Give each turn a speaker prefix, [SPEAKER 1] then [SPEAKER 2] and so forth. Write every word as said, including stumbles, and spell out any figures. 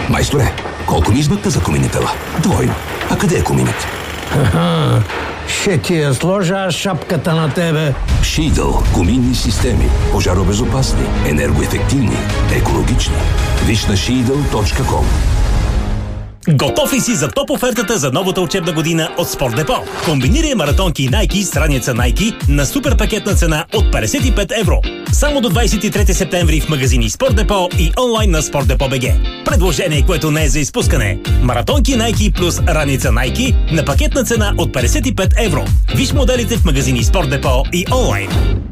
[SPEAKER 1] Майсторе, колко ми измъкна за коминитела? Двойно. А къде е коминът?
[SPEAKER 2] Ха-ха. Ще ти я сложа аз шапката на тебе.
[SPEAKER 1] Шийдъл. Коминни системи. Пожаробезопасни, енергоефективни, екологични. Виж на шийдъл точка ком.
[SPEAKER 3] Готов ли си за топ офертата за новата учебна година от Спорт Депо? Комбинирай маратонки Nike с раница Nike на супер пакетна цена от петдесет и пет евро. Само до двадесет и трети септември в магазини Спорт Депо и онлайн на спорт депо точка би джи. Предложение, което не е за изпускане. Маратонки Nike плюс раница Nike на пакетна цена от петдесет и пет евро. Виж моделите в магазини Спорт Депо и онлайн.